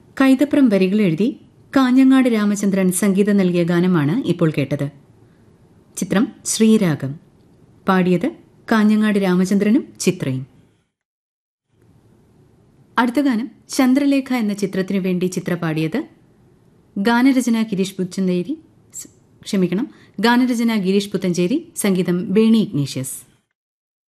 കൈതപ്രം വരികൾ എഴുതി കാഞ്ഞങ്ങാട് രാമചന്ദ്രൻ സംഗീതം നൽകിയ ഗാനമാണ് ഇപ്പോൾ കേട്ടത്. ചിത്രം ശ്രീരാഗം. പാടിയത് കാഞ്ഞങ്ങാട് രാമചന്ദ്രനും ചിത്രയും. അടുത്ത ഗാനം ചന്ദ്രലേഖ എന്ന ചിത്രത്തിനു വേണ്ടി ചിത്ര പാടിയത്. ഗാനരചന ഗിരീഷ് പുത്തഞ്ചേരി, സംഗീതം ബേണി ഇഗ്നീഷ്യസ്.